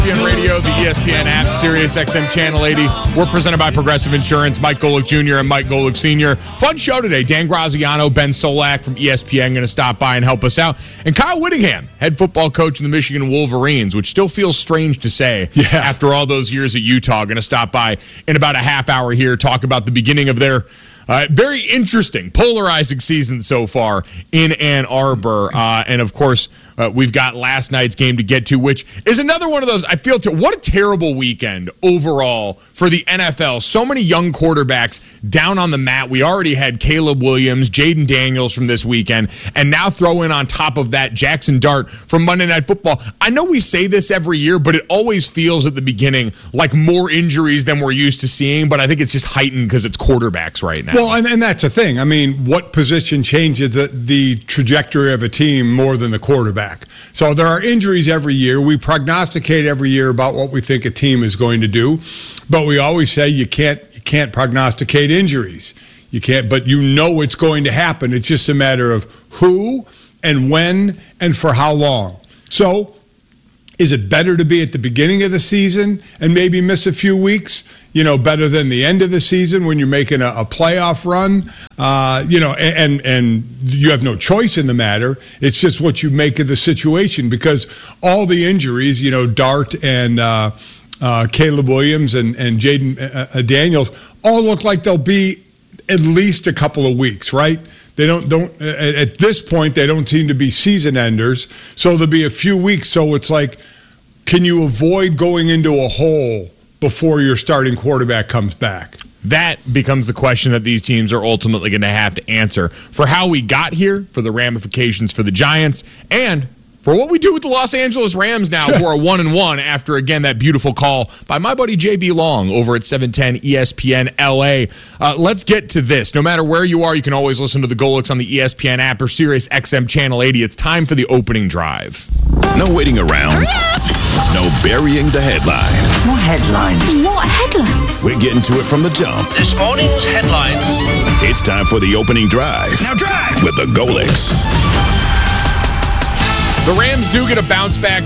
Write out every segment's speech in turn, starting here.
ESPN Radio, the ESPN app, Sirius XM Channel 80. We're presented by Progressive Insurance. Mike Golick Jr. and Mike Golick Sr. Fun show today. Dan Graziano, Ben Solak from ESPN going to stop by and help us out. And Kyle Whittingham, head football coach in the Michigan Wolverines, which still feels strange to say after all those years at Utah. Going to stop by in about a half hour here, talk about the beginning of their very interesting, polarizing season so far in Ann Arbor. And, of course, we've got last night's game to get to, which is another one of those, I feel, what a terrible weekend overall for the NFL. So many young quarterbacks down on the mat. We already had Caleb Williams, Jaden Daniels from this weekend, and now throw in on top of that Jackson Dart from Monday Night Football. I know we say this every year, but it always feels at the beginning like more injuries than we're used to seeing, but I think it's just heightened because it's quarterbacks right now. Well, and that's the thing. I mean, what position changes the trajectory of a team more than the quarterback? So there are injuries every year. We prognosticate every year about what we think a team is going to do, but we always say you can't prognosticate injuries. You can't, but you know it's going to happen. It's just a matter of who and when and for how long. So is it better to be at the beginning of the season and maybe miss a few weeks, better than the end of the season when you're making a playoff run, and you have no choice in the matter. It's just what you make of the situation, because all the injuries, Dart and Caleb Williams and Jaden Daniels all look like they'll be at least a couple of weeks, right? They don't at this point, they don't seem to be season enders. So there'll be a few weeks. So it's like, can you avoid going into a hole before your starting quarterback comes back? That becomes the question that these teams are ultimately going to have to answer for how we got here, for the ramifications for the Giants, and for what we do with the Los Angeles Rams now, who are 1-1 after, again, that beautiful call by my buddy JB Long over at 710 ESPN LA. Let's get to this. No matter where you are, you can always listen to the Golicks on the ESPN app or Sirius XM Channel 80. It's time for the opening drive. No waiting around. No burying the headline. What headlines? What headlines? We're getting to it from the jump. This morning's headlines. It's time for the opening drive. Now drive! With the Golicks. The Rams do get a bounce-back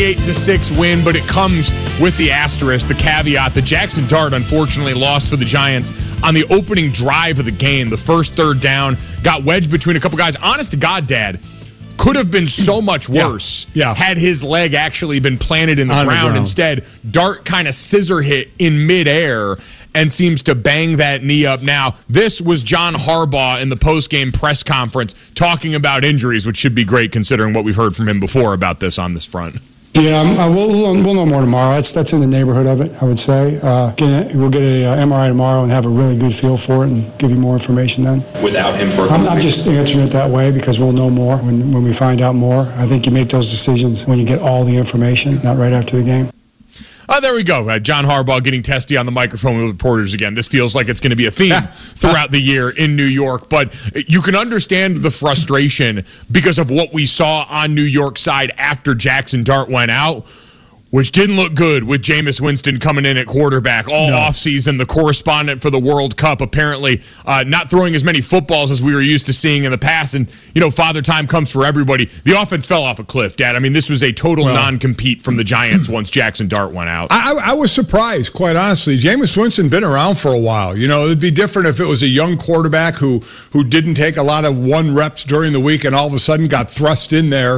28-6 win, but it comes with the asterisk, the caveat that Jackson Dart unfortunately lost for the Giants on the opening drive of the game. The first third down got wedged between a couple guys. Honest to God, Dad, could have been so much worse had his leg actually been planted in the ground. Instead, Dart kind of scissor hit in midair and seems to bang that knee up. Now, this was John Harbaugh in the post-game press conference talking about injuries, which should be great considering what we've heard from him before about this on this front. Yeah, we'll know more tomorrow. That's in the neighborhood of it, I would say. We'll get an MRI tomorrow and have a really good feel for it and give you more information then. Without him for I'm just answering it that way because we'll know more when we find out more. I think you make those decisions when you get all the information, not right after the game. There we go. John Harbaugh getting testy on the microphone with reporters again. This feels like it's going to be a theme throughout the year in New York. But you can understand the frustration because of what we saw on New York side after Jackson Dart went out, which didn't look good with Jameis Winston coming in at quarterback all offseason. The correspondent for the World Cup apparently not throwing as many footballs as we were used to seeing in the past. And, Father Time comes for everybody. The offense fell off a cliff, Dad. I mean, this was a total non-compete from the Giants once Jackson Dart went out. I was surprised, quite honestly. Jameis Winston been around for a while. It'd be different if it was a young quarterback who didn't take a lot of one reps during the week and all of a sudden got thrust in there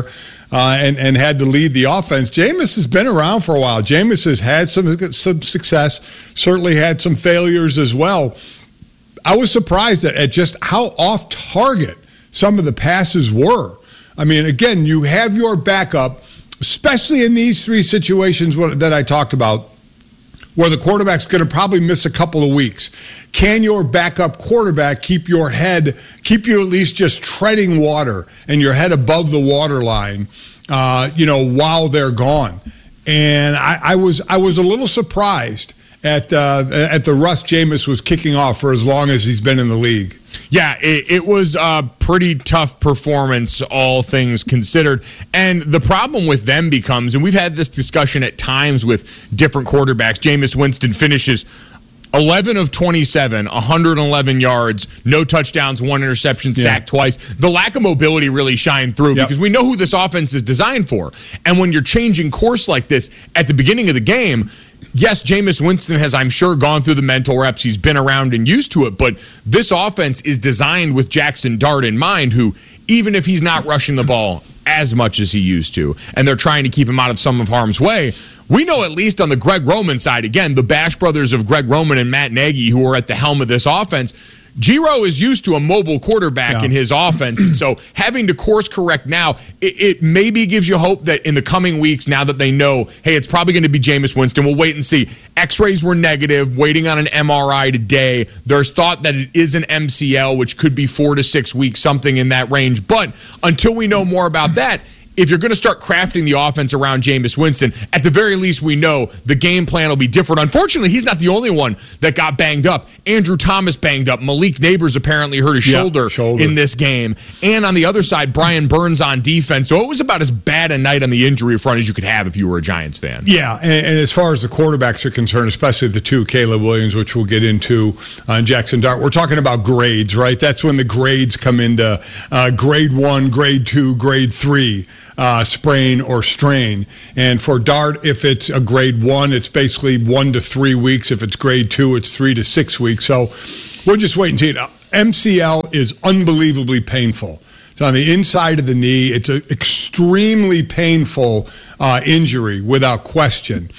and had to lead the offense. Jameis has been around for a while. Jameis has had some success, certainly had some failures as well. I was surprised at just how off target some of the passes were. I mean, again, you have your backup, especially in these three situations that I talked about, where the quarterback's going to probably miss a couple of weeks. Can your backup quarterback keep you at least just treading water and your head above the water line, while they're gone? And I was a little surprised at the rust Jameis was kicking off for as long as he's been in the league. Yeah, it was a pretty tough performance, all things considered. And the problem with them becomes, and we've had this discussion at times with different quarterbacks, Jameis Winston finishes 11 of 27, 111 yards, no touchdowns, 1 interception, sacked twice. The lack of mobility really shined through because we know who this offense is designed for. And when you're changing course like this at the beginning of the game, yes, Jameis Winston has, I'm sure, gone through the mental reps. He's been around and used to it. But this offense is designed with Jackson Dart in mind, who, even if he's not rushing the ball as much as he used to, and they're trying to keep him out of some of harm's way, we know at least on the Greg Roman side, again, the Bash brothers of Greg Roman and Matt Nagy, who are at the helm of this offense, Giro is used to a mobile quarterback in his offense. And so having to course correct now, it maybe gives you hope that in the coming weeks, now that they know, hey, it's probably going to be Jameis Winston, we'll wait and see. X-rays were negative, waiting on an MRI today. There's thought that it is an MCL, which could be 4 to 6 weeks, something in that range. But until we know more about that, if you're going to start crafting the offense around Jameis Winston, at the very least we know the game plan will be different. Unfortunately, he's not the only one that got banged up. Andrew Thomas banged up. Malik Neighbors apparently hurt his shoulder in this game. And on the other side, Brian Burns on defense. So it was about as bad a night on the injury front as you could have if you were a Giants fan. Yeah, and as far as the quarterbacks are concerned, especially the two, Caleb Williams, which we'll get into, and Jackson Dart, we're talking about grades, right? That's when the grades come into grade 1, grade 2, grade 3. Sprain or strain. And for Dart, if it's a grade 1, it's basically 1 to 3 weeks. If it's grade 2, it's 3 to 6 weeks. So we'll just wait and see. MCL is unbelievably painful. It's on the inside of the knee. It's an extremely painful injury, without question.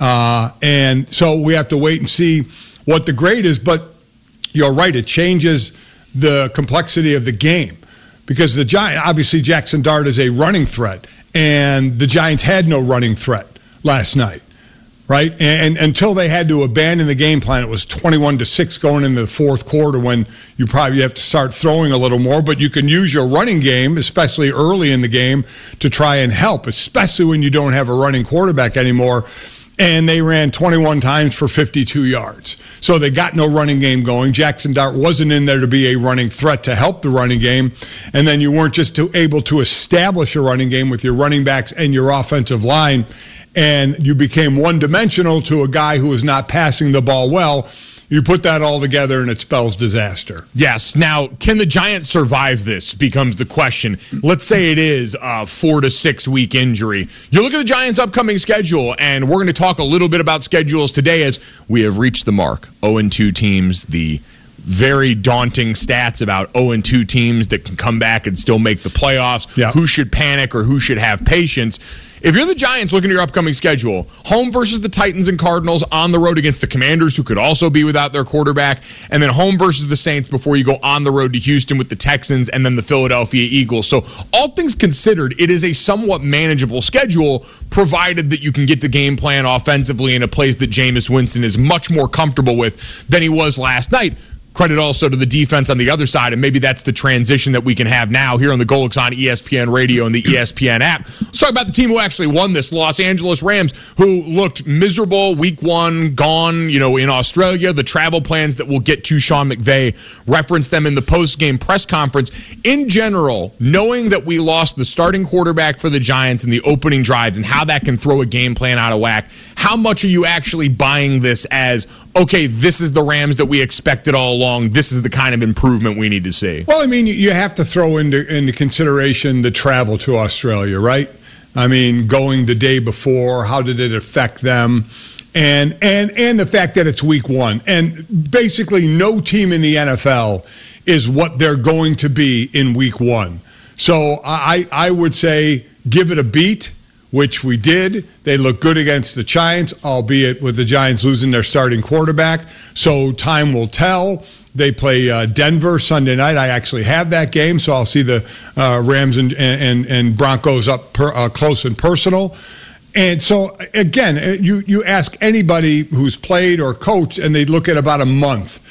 And so we have to wait and see what the grade is. But you're right, it changes the complexity of the game. Because the Giants, obviously Jackson Dart is a running threat, and the Giants had no running threat last night, right? And until they had to abandon the game plan, it was 21-6 going into the fourth quarter when you probably have to start throwing a little more, but you can use your running game, especially early in the game, to try and help, especially when you don't have a running quarterback anymore. And they ran 21 times for 52 yards. So they got no running game going. Jackson Dart wasn't in there to be a running threat to help the running game. And then you weren't just able to establish a running game with your running backs and your offensive line. And you became one-dimensional to a guy who was not passing the ball well. You put that all together and it spells disaster. Yes. Now, can the Giants survive this becomes the question. Let's say it is a 4 to 6 week injury. You look at the Giants' upcoming schedule, and we're going to talk a little bit about schedules today as we have reached the mark. 0-2 teams, the very daunting stats about 0-2 teams that can come back and still make the playoffs. Yeah. Who should panic or who should have patience? If you're the Giants, looking at your upcoming schedule, home versus the Titans and Cardinals, on the road against the Commanders, who could also be without their quarterback, and then home versus the Saints before you go on the road to Houston with the Texans and then the Philadelphia Eagles. So all things considered, it is a somewhat manageable schedule, provided that you can get the game plan offensively in a place that Jameis Winston is much more comfortable with than he was last night. Credit also to the defense on the other side, and maybe that's the transition that we can have now here on the Golics on ESPN Radio and the ESPN app. Let's talk about the team who actually won this, Los Angeles Rams, who looked miserable week 1, gone, in Australia. The travel plans that we'll get to, Sean McVay referenced them in the post-game press conference. In general, knowing that we lost the starting quarterback for the Giants in the opening drives and how that can throw a game plan out of whack, how much are you actually buying this as, okay, this is the Rams that we expected all along. This is the kind of improvement we need to see? Well, I mean, you have to throw into consideration the travel to Australia, right? I mean, going the day before, how did it affect them? And the fact that it's week 1. And basically no team in the NFL is what they're going to be in week 1. So I would say give it a beat, which we did. They look good against the Giants, albeit with the Giants losing their starting quarterback. So time will tell. They play Denver Sunday night. I actually have that game, so I'll see the Rams and Broncos up close and personal. And so, again, you ask anybody who's played or coached, and they look at about a month.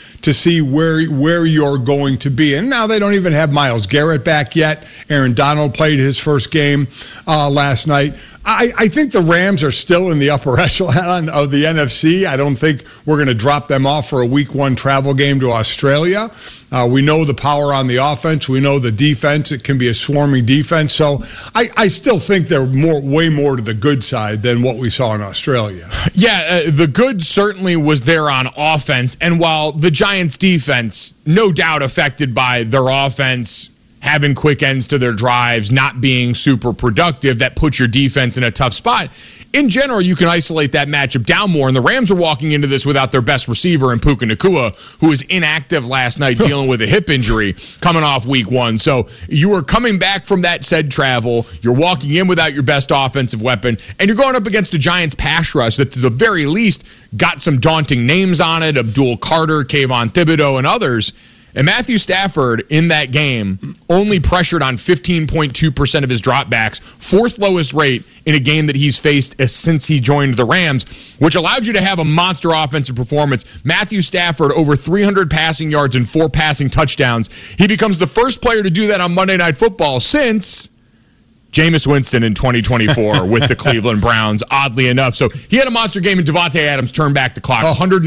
to see where you're going to be. And now they don't even have Myles Garrett back yet. Aaron Donald played his first game last night. I think the Rams are still in the upper echelon of the NFC. I don't think we're going to drop them off for a week 1 travel game to Australia. We know the power on the offense. We know the defense. It can be a swarming defense. So I still think they're way more to the good side than what we saw in Australia. Yeah, the good certainly was there on offense. And while the Giants' defense, no doubt affected by their offense having quick ends to their drives, not being super productive, that puts your defense in a tough spot. In general, you can isolate that matchup down more, and the Rams are walking into this without their best receiver in Puka Nacua, who was inactive last night dealing with a hip injury coming off week 1. So you are coming back from that said travel, you're walking in without your best offensive weapon, and you're going up against the Giants' pass rush that, to the very least, got some daunting names on it, Abdul Carter, Kayvon Thibodeau, and others. And Matthew Stafford in that game only pressured on 15.2% of his dropbacks, 4th lowest rate in a game that he's faced since he joined the Rams, which allowed you to have a monster offensive performance. Matthew Stafford, over 300 passing yards and 4 passing touchdowns. He becomes the first player to do that on Monday Night Football since Jameis Winston in 2024 with the Cleveland Browns, oddly enough. So he had a monster game, and Davante Adams turned back the clock.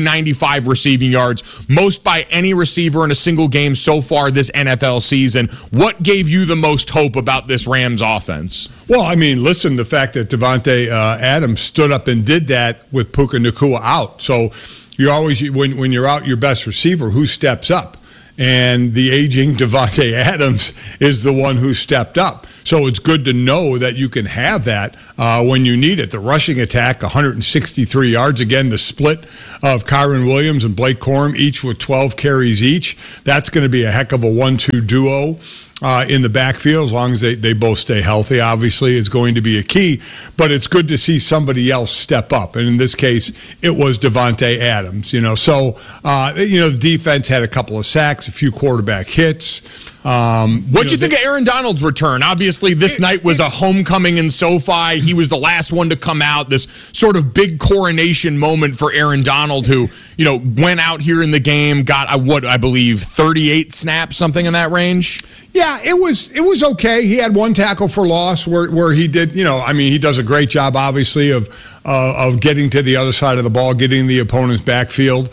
195 receiving yards, most by any receiver in a single game so far this NFL season. What gave you the most hope about this Rams offense? Well, I mean, listen, the fact that Davante Adams stood up and did that with Puka Nacua out. So you always, when you're out your best receiver, who steps up? And the aging Davante Adams is the one who stepped up. So it's good to know that you can have that when you need it. The rushing attack, 163 yards. Again, the split of Kyren Williams and Blake Corum, each with 12 carries each. That's going to be a heck of a 1-2 duo in the backfield, as long as they both stay healthy, obviously, is going to be a key. But it's good to see somebody else step up. And in this case, it was Davante Adams. So the defense had a couple of sacks, a few quarterback hits. What'd you think of Aaron Donald's return? Obviously, this night was a homecoming in SoFi. He was the last one to come out. This sort of big coronation moment for Aaron Donald, who, went out here in the game, got, I believe, 38 snaps, something in that range. Yeah, it was okay. He had 1 tackle for loss where he did, he does a great job, obviously, of getting to the other side of the ball, getting the opponent's backfield.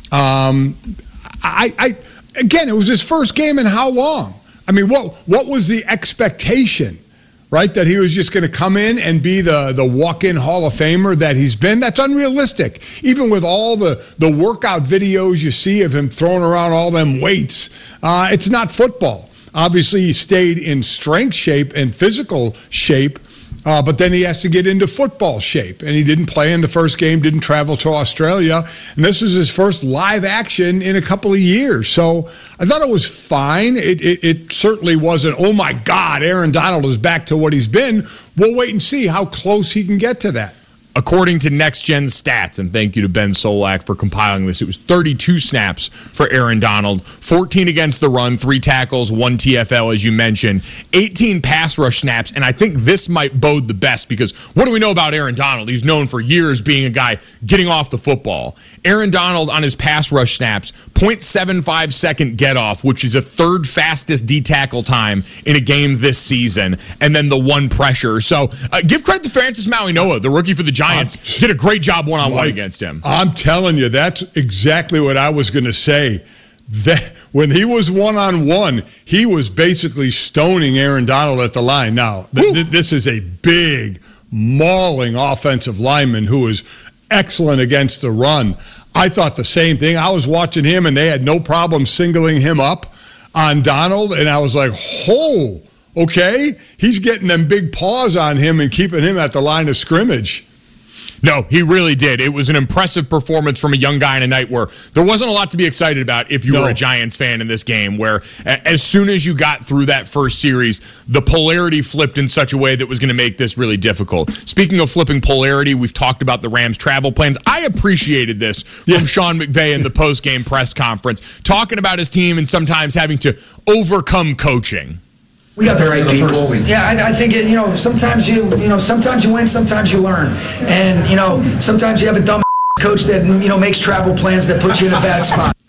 Again, it was his first game in how long? I mean, what was the expectation, right? That he was just going to come in and be the walk-in Hall of Famer that he's been? That's unrealistic. Even with all the workout videos you see of him throwing around all them weights, it's not football. Obviously, he stayed in strength shape and physical shape, but then he has to get into football shape. And he didn't play in the first game, didn't travel to Australia. And this was his first live action in a couple of years. So I thought it was fine. It certainly wasn't, oh, my God, Aaron Donald is back to what he's been. We'll wait and see how close he can get to that. According to Next Gen Stats, and thank you to Ben Solak for compiling this, it was 32 snaps for Aaron Donald, 14 against the run, 3 tackles, 1 TFL, as you mentioned, 18 pass rush snaps, and I think this might bode the best because what do we know about Aaron Donald? He's known for years being a guy getting off the football. Aaron Donald on his pass rush snaps, 0.75 second get off, which is a 3rd fastest D-tackle time in a game this season, and then the 1 pressure. So give credit to Francis Mauigoa, the rookie for the Giants, did a great job one-on-one against him. I'm telling you, that's exactly what I was going to say. That when he was one-on-one, he was basically stoning Aaron Donald at the line. Now, this is a big, mauling offensive lineman who is excellent against the run. I thought the same thing. I was watching him, and they had no problem singling him up on Donald, and I was like, oh, okay, he's getting them big paws on him and keeping him at the line of scrimmage. No, he really did. It was an impressive performance from a young guy in a night where there wasn't a lot to be excited about if you were a Giants fan in this game, where as soon as you got through that first series, the polarity flipped in such a way that was going to make this really difficult. Speaking of flipping polarity, we've talked about the Rams' travel plans. I appreciated this from Sean McVay in the post-game press conference, talking about his team and sometimes having to overcome coaching. We got the right people. Yeah, I think sometimes you win, sometimes you learn, and sometimes you have a dumb coach that makes travel plans that puts you in a bad spot.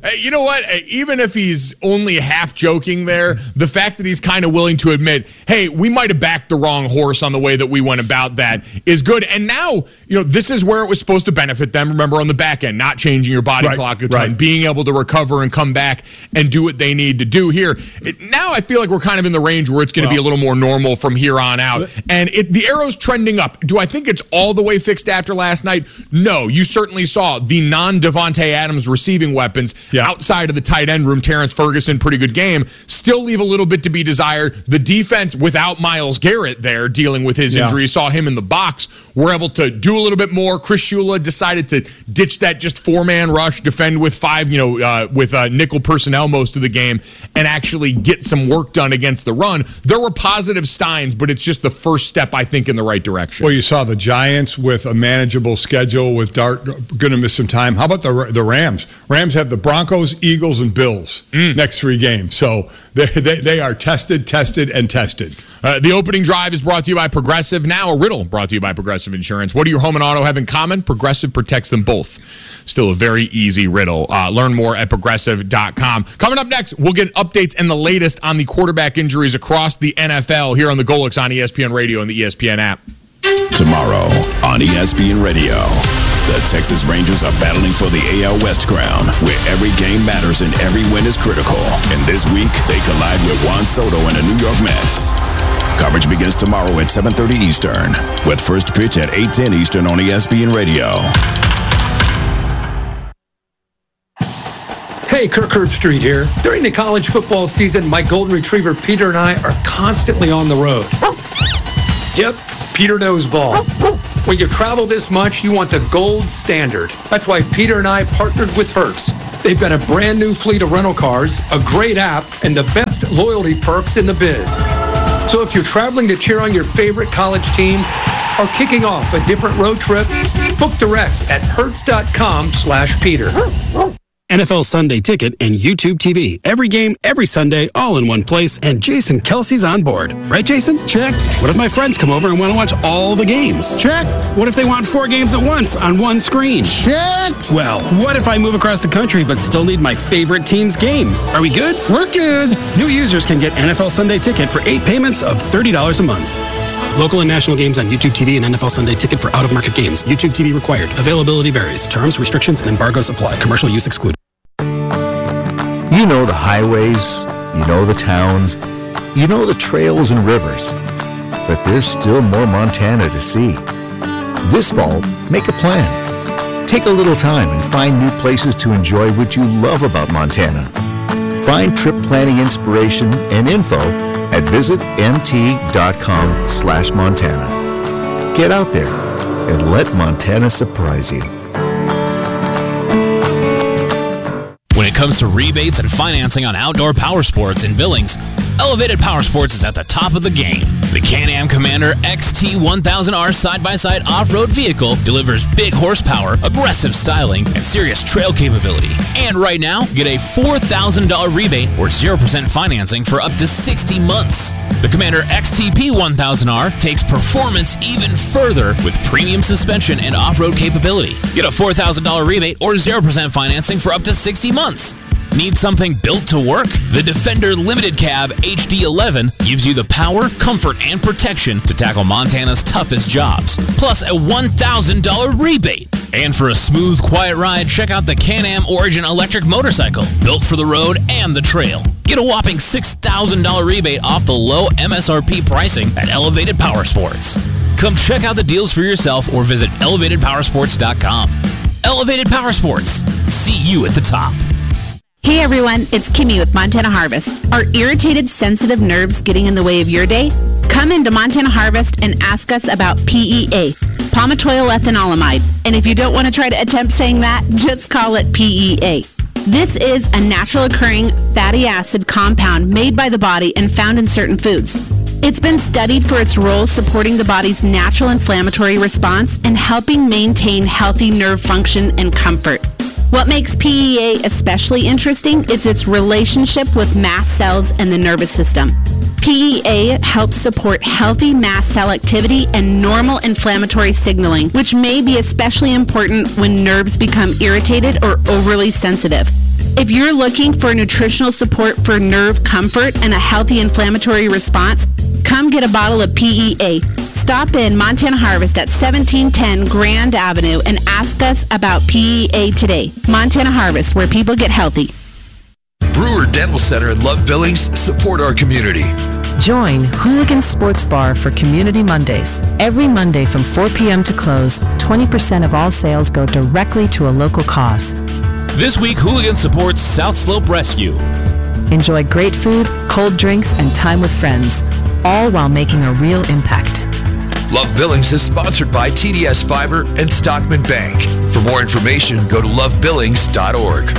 You know what? Even if he's only half joking there, the fact that he's kind of willing to admit, hey, we might have backed the wrong horse on the way that we went about that is good. And now, this is where it was supposed to benefit them. Remember, on the back end, not changing your body clock a ton, being able to recover and come back and do what they need to do here. Now I feel like we're kind of in the range where it's going to be a little more normal from here on out. And the arrow's trending up. Do I think it's all the way fixed after last night? No. You certainly saw the non-Devontae Adams receiving weapons outside of the tight end room. Terrence Ferguson, pretty good game. Still leave a little bit to be desired. The defense, without Myles Garrett there dealing with his injury, saw him in the box, were able to do a little bit more. Chris Shula decided to ditch that just four-man rush, defend with five, with nickel personnel most of the game, and actually get some work done against the run. There were positive signs, but it's just the first step, I think, in the right direction. Well, you saw the Giants with a manageable schedule with Dart going to miss some time. How about the Rams? Rams have the Broncos, Eagles, and Bills next 3 games. So they are tested. The opening drive is brought to you by Progressive. Now a riddle brought to you by Progressive Insurance. What do your home and auto have in common? Progressive protects them both. Still a very easy riddle. Learn more at Progressive.com. Coming up next, we'll get updates and the latest on the quarterback injuries across the NFL here on the Golix on ESPN Radio and the ESPN app. Tomorrow on ESPN Radio, the Texas Rangers are battling for the AL West crown, where every game matters and every win is critical. And this week, they collide with Juan Soto and the New York Mets. Coverage begins tomorrow at 7:30 Eastern, with first pitch at 8:10 Eastern on ESPN Radio. Hey, Kirk Herbstreit here. During the college football season, my golden retriever Peter and I are constantly on the road. Yep, Peter knows ball. When you travel this much, you want the gold standard. That's why Peter and I partnered with Hertz. They've got a brand new fleet of rental cars, a great app, and the best loyalty perks in the biz. So if you're traveling to cheer on your favorite college team or kicking off a different road trip, book direct at hertz.com/Peter. NFL Sunday Ticket and YouTube TV. Every game, every Sunday, all in one place, and Jason Kelsey's on board. Right, Jason? Check. What if my friends come over and want to watch all the games? Check. What if they want 4 games at once on one screen? Check. Well, what if I move across the country but still need my favorite team's game? Are we good? We're good. New users can get NFL Sunday Ticket for 8 payments of $30 a month. Local and national games on YouTube TV and NFL Sunday Ticket for out-of-market games. YouTube TV required. Availability varies. Terms, restrictions, and embargoes apply. Commercial use excluded. You know the highways, you know the towns, you know the trails and rivers, but there's still more Montana to see. This fall, make a plan. Take a little time and find new places to enjoy what you love about Montana. Find trip planning inspiration and info at visitmt.com/Montana. Get out there and let Montana surprise you. When it comes to rebates and financing on outdoor power sports in Billings, Elevated Power Sports is at the top of the game. The Can-Am Commander XT1000R side-by-side off-road vehicle delivers big horsepower, aggressive styling, and serious trail capability. And right now, get a $4,000 rebate or 0% financing for up to 60 months. The Commander XTP1000R takes performance even further with premium suspension and off-road capability. Get a $4,000 rebate or 0% financing for up to 60 months. Need something built to work? The Defender Limited Cab HD11 gives you the power, comfort, and protection to tackle Montana's toughest jobs, plus a $1,000 rebate. And for a smooth, quiet ride, check out the Can-Am Origin electric motorcycle, built for the road and the trail. Get a whopping $6,000 rebate off the low MSRP pricing at Elevated Power Sports. Come check out the deals for yourself or visit elevatedpowersports.com. Elevated Power Sports. See you at the top. Hey everyone, it's Kimmy with Montana Harvest. Are irritated, sensitive nerves getting in the way of your day? Come into Montana Harvest and ask us about PEA, palmitoyl ethanolamide. And if you don't want to try to attempt saying that, just call it PEA. This is a natural occurring fatty acid compound made by the body and found in certain foods. It's been studied for its role supporting the body's natural inflammatory response and helping maintain healthy nerve function and comfort. What makes PEA especially interesting is its relationship with mast cells and the nervous system. PEA helps support healthy mast cell activity and normal inflammatory signaling, which may be especially important when nerves become irritated or overly sensitive. If you're looking for nutritional support for nerve comfort and a healthy inflammatory response, come get a bottle of PEA. Stop in Montana Harvest at 1710 Grand Avenue and ask us about PEA today. Montana Harvest, where people get healthy. Brewer Dental Center and Love Billings support our community. Join Hooligan Sports Bar for Community Mondays. Every Monday from 4 p.m. to close, 20% of all sales go directly to a local cause. This week, Hooligan supports South Slope Rescue. Enjoy great food, cold drinks, and time with friends, all while making a real impact. Love Billings is sponsored by TDS Fiber and Stockman Bank. For more information, go to lovebillings.org.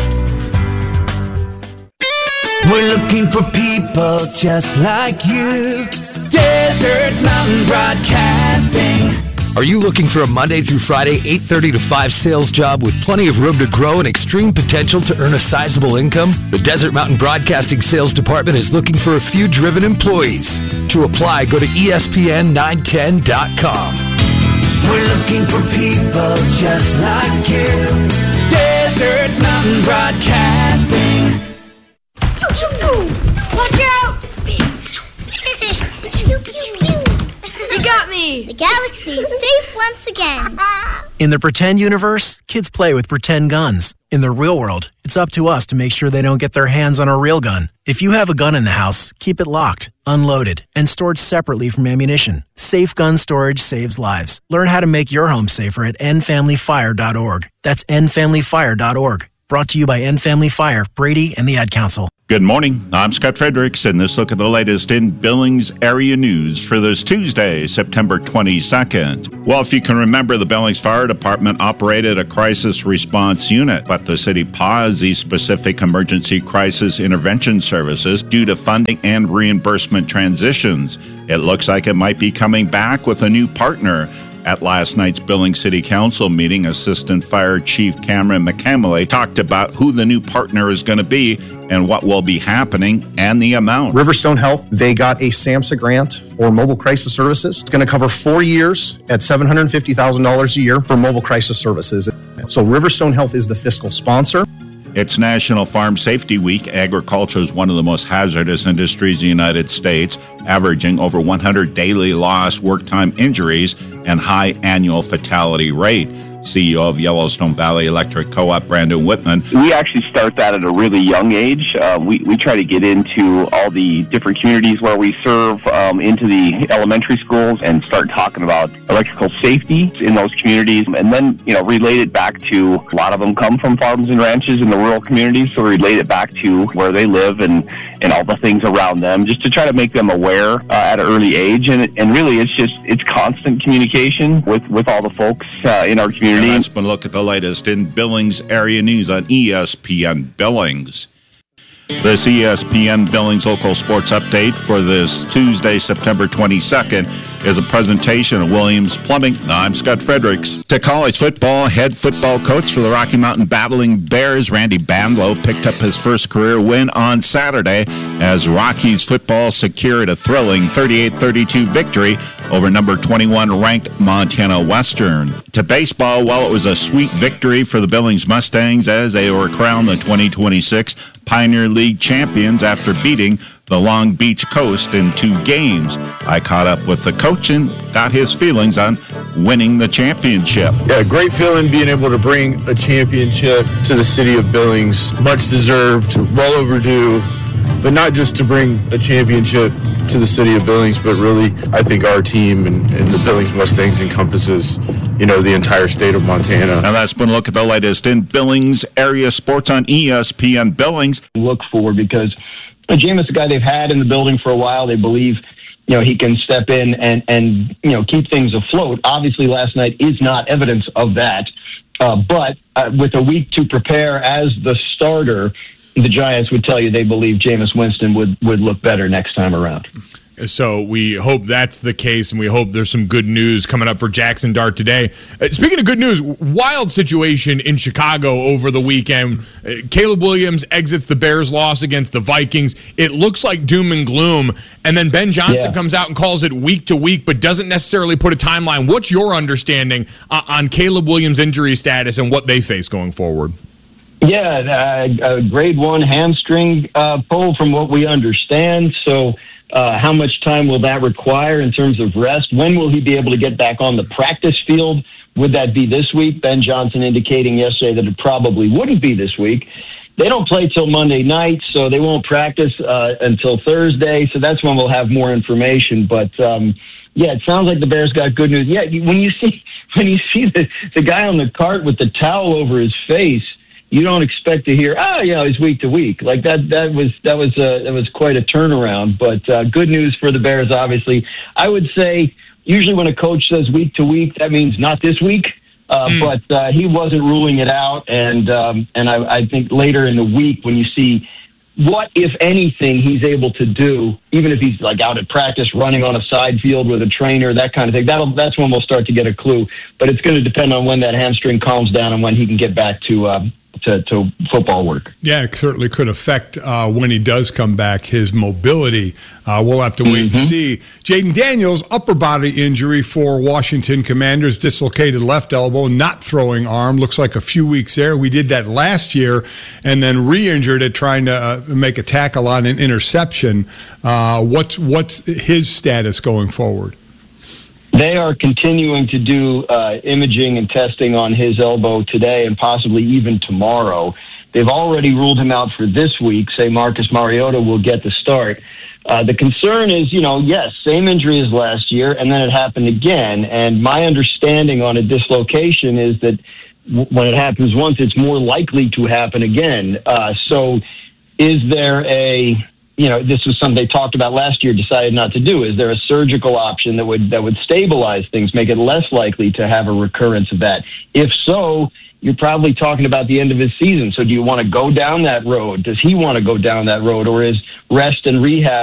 We're looking for people just like you. Desert Mountain Broadcasting. Are you looking for a Monday through Friday, 8:30 to 5 sales job with plenty of room to grow and extreme potential to earn a sizable income? The Desert Mountain Broadcasting Sales Department is looking for a few driven employees. To apply, go to ESPN910.com. We're looking for people just like you. Desert Mountain Broadcasting. Watch out! You got me! The galaxy is safe once again. In the pretend universe, kids play with pretend guns. In the real world, it's up to us to make sure they don't get their hands on a real gun. If you have a gun in the house, keep it locked, unloaded, and stored separately from ammunition. Safe gun storage saves lives. Learn how to make your home safer at endfamilyfire.org. That's endfamilyfire.org. Brought to you by End Family Fire, Brady, and the Ad Council. Good morning. I'm Scott Fredericks, and this look at the latest in Billings area news for this Tuesday, September 22nd. Well, if you can remember, the Billings Fire Department operated a crisis response unit, but the city paused these specific emergency crisis intervention services due to funding and reimbursement transitions. It looks like it might be coming back with a new partner. At last night's Billings City Council meeting, Assistant Fire Chief Cameron McCamley talked about who the new partner is going to be and what will be happening and the amount. Riverstone Health, they got a SAMHSA grant for mobile crisis services. It's going to cover 4 years at $750,000 a year for mobile crisis services. So Riverstone Health is the fiscal sponsor. It's National Farm Safety Week. Agriculture is one of the most hazardous industries in the United States, averaging over 100 daily lost work time injuries and high annual fatality rate. CEO of Yellowstone Valley Electric Co-op, Brandon Whitman. We actually start that at a really young age. We try to get into all the different communities where we serve, into the elementary schools, and start talking about electrical safety in those communities, and then, relate it back to, a lot of them come from farms and ranches in the rural communities, so relate it back to where they live and all the things around them, just to try to make them aware at an early age. And really, it's constant communication with all the folks in our community. And let's look at the latest in Billings area news on ESPN Billings. This ESPN Billings local sports update for this Tuesday, September 22nd, is a presentation of Williams Plumbing. I'm Scott Fredericks. To college football, head football coach for the Rocky Mountain Battling Bears, Randy Bandlow, picked up his first career win on Saturday as Rockies football secured a thrilling 38-32 victory over number 21 ranked Montana Western. To baseball, well, it was a sweet victory for the Billings Mustangs as they were crowned the 2026 Pioneer League champions after beating the Long Beach Coast in 2 games. I caught up with the coach and got his feelings on winning the championship. Yeah, great feeling being able to bring a championship to the city of Billings. Much deserved, well overdue, but not just to bring a championship to the city of Billings, but really, I think our team and the Billings Mustangs encompasses, the entire state of Montana. Now that's been a look at the latest in Billings area sports on ESPN Billings. Look for, because Jameis is a guy they've had in the building for a while. They believe, he can step in and keep things afloat. Obviously, last night is not evidence of that. But with a week to prepare as the starter, the Giants would tell you they believe Jameis Winston would look better next time around. So we hope that's the case, and we hope there's some good news coming up for Jackson Dart today. Speaking of good news, wild situation in Chicago over the weekend. Caleb Williams exits the Bears' loss against the Vikings. It looks like doom and gloom, and then Ben Johnson comes out and calls it week to week, but doesn't necessarily put a timeline. What's your understanding on Caleb Williams' injury status and what they face going forward? Yeah, a grade 1 hamstring pull from what we understand. So how much time will that require in terms of rest? When will he be able to get back on the practice field? Would that be this week? Ben Johnson indicating yesterday that it probably wouldn't be this week. They don't play till Monday night, so they won't practice until Thursday. So that's when we'll have more information. But yeah, it sounds like the Bears got good news. Yeah, when you see the guy on the cart with the towel over his face, you don't expect to hear, he's week to week. Like that was quite a turnaround. But good news for the Bears, obviously. I would say usually when a coach says week to week, that means not this week. But he wasn't ruling it out, and I think later in the week when you see what, if anything, he's able to do, even if he's like out at practice, running on a side field with a trainer, that kind of thing, that's when we'll start to get a clue. But it's going to depend on when that hamstring calms down and when he can get back to football work. Yeah, it certainly could affect when he does come back, his mobility. We'll have to wait and see. Jaden Daniels, upper body injury for Washington Commanders, dislocated left elbow, not throwing arm. Looks like a few weeks there. We did that last year and then re-injured it trying to make a tackle on an interception. What's his status going forward? They are continuing to do imaging and testing on his elbow today and possibly even tomorrow. They've already ruled him out for this week. Say Marcus Mariota will get the start. The concern is, yes, same injury as last year, and then it happened again. And my understanding on a dislocation is that when it happens once, it's more likely to happen again. So is there this was something they talked about last year, decided not to do. Is there a surgical option that would stabilize things, make it less likely to have a recurrence of that? If so, you're probably talking about the end of his season. So do you want to go down that road? Does he want to go down that road? Or is rest and rehab